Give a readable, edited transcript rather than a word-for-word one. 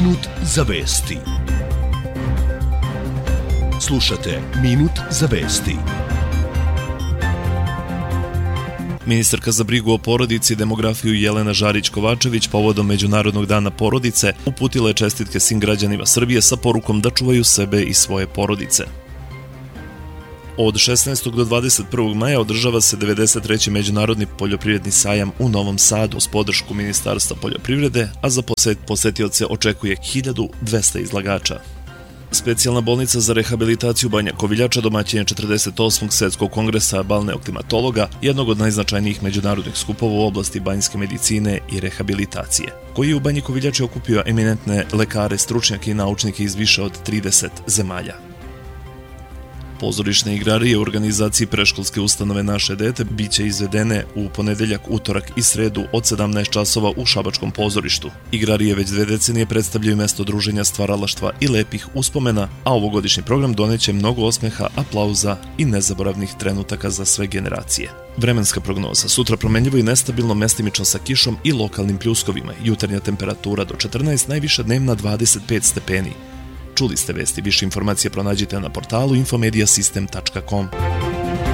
Minut za vesti. Slušate Minut za vesti. Ministarka za brigu o porodici i demografiju Jelena Žarić-Kovačević povodom Međunarodnog dana porodice uputila je čestitke svim građanima Srbije sa porukom da čuvaju sebe i svoje porodice. Od 16. do 21. maja održava se 93. Međunarodni poljoprivredni sajam u Novom Sadu s podršku Ministarstva poljoprivrede, a za posetioce očekuje 1200 izlagača. Specijalna bolnica za rehabilitaciju Banja Koviljača domaćin je 48. svetskog kongresa balneoklimatologa, jednog od najznačajnijih međunarodnih skupova u oblasti banjske medicine i rehabilitacije, koji je u Banji Koviljači okupio eminentne lekare, stručnjake i naučnike iz više od 30 zemalja. Pozorišne igrarije u organizaciji predškolske ustanove Naše dete biće izvedene u ponedeljak, utorak i sredu od 17 časova u Šabačkom pozorištu. Igrarije već 2 decenije predstavljaju mesto druženja, stvaralaštva i lepih uspomena, a ovogodišnji program doneće mnogo osmeha, aplauza i nezaboravnih trenutaka za sve generacije. Vremenska prognoza: sutra promenljivo i nestabilno, mestimično sa kišom i lokalnim pljuskovima. Jutarnja temperatura do 14, najviša dnevna 25 stepeni. Čuli ste vesti, više informacije pronađite na portalu infomediasystem.com.